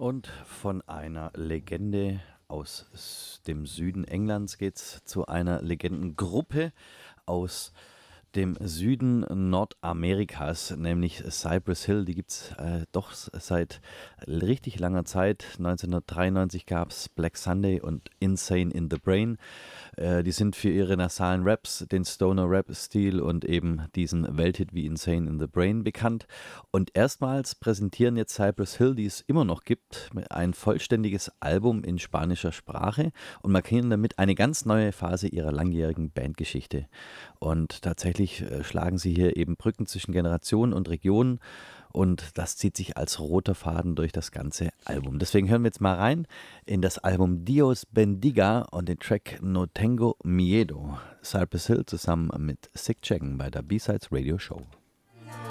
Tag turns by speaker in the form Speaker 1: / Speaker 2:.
Speaker 1: Und von einer Legende aus dem Süden Englands geht's zu einer Legendengruppe aus dem Süden Nordamerikas, nämlich Cypress Hill. Die gibt's doch seit richtig langer Zeit. 1993 gab's Black Sunday und Insane in the Brain. Die sind für ihre nasalen Raps, den Stoner-Rap-Stil und eben diesen Welthit wie Insane in the Brain bekannt. Und erstmals präsentieren jetzt Cypress Hill, die es immer noch gibt, ein vollständiges Album in spanischer Sprache und markieren damit eine ganz neue Phase ihrer langjährigen Bandgeschichte. Und tatsächlich schlagen sie hier eben Brücken zwischen Generationen und Regionen und das zieht sich als roter Faden durch das ganze Album. Deswegen hören wir jetzt mal rein in das Album Dios Bendiga und den Track No Tengo Miedo. Cypress Hill zusammen mit Sick Jacken bei der B-Sides Radio Show.